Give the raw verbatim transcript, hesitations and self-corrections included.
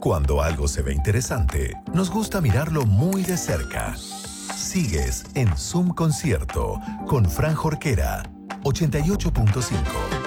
Cuando algo se ve interesante, nos gusta mirarlo muy de cerca. Sigues en Zoom Concierto con Fran Jorquera, ochenta y ocho punto cinco.